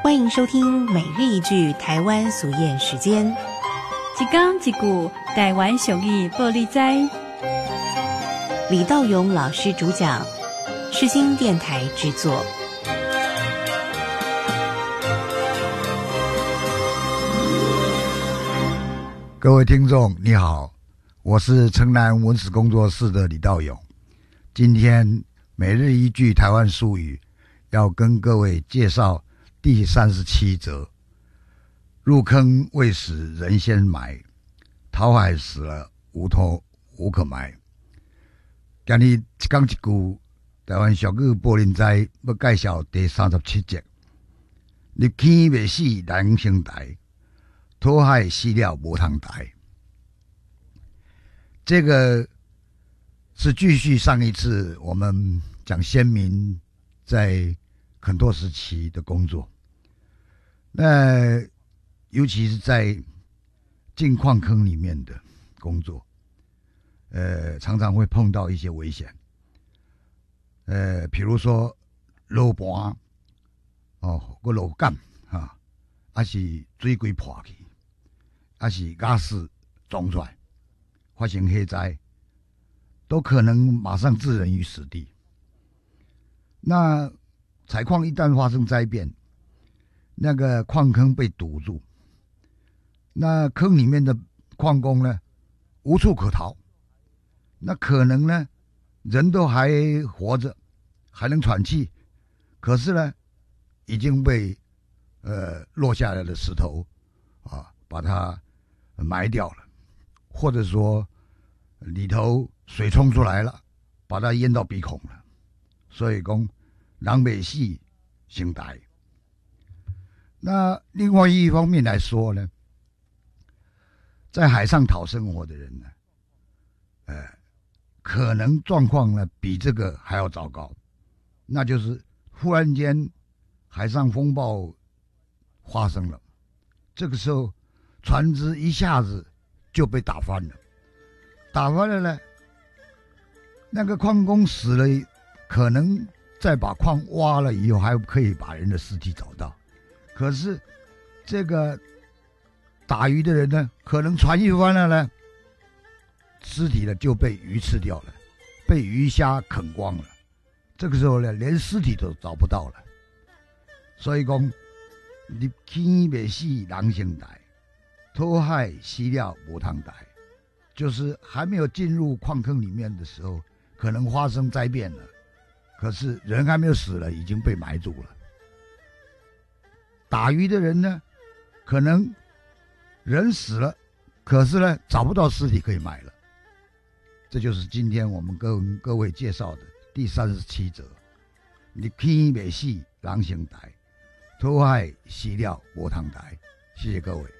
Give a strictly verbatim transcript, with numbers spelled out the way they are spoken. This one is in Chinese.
欢迎收听每日一句台湾俗谚时间。 一讲一句台湾俗语报你知。 李道勇老师主讲，世新电台制作。 各位听众你好，我是城南文史工作室的李道勇。今天每日一句台湾俗语要跟各位介绍第三十七则：入坑未死人先埋，讨海死了无头无可埋。今日一讲一句台湾俗语报恁知，要介绍第三十七节：入坑未死人先台，讨海死了无通台。这个是继续上一次我们讲先民在很多时期的工作，那尤其是在进矿坑里面的工作，呃，常常会碰到一些危险，呃，比如说路盘哦，个路杆啊，还是水鬼破去，还是瓦斯撞出来，发生火灾，都可能马上置人于死地。那采矿一旦发生灾变，那个矿坑被堵住，那坑里面的矿工呢无处可逃，那可能呢人都还活着，还能喘气，可是呢已经被呃落下来的石头啊把它埋掉了，或者说里头水冲出来了，把它淹到鼻孔了。所以说人未死先台。那另外一方面来说呢，在海上讨生活的人呢，呃，可能状况呢比这个还要糟糕，那就是忽然间海上风暴发生了，这个时候船只一下子就被打翻了，打翻了呢，那个矿工死了，可能再把矿挖了以后，还可以把人的尸体找到。可是这个打鱼的人呢，可能船一翻了呢，尸体呢就被鱼吃掉了，被鱼虾啃光了。这个时候呢，连尸体都找不到了。所以讲，入坑未死人先台，讨海死了无通台，就是还没有进入矿坑里面的时候，可能发生灾变了，可是人还没有死了，已经被埋住了。打鱼的人呢，可能人死了，可是呢找不到尸体可以埋了。这就是今天我们跟各位介绍的第三十七则：入坑未死人先台，讨海死了无通台。谢谢各位。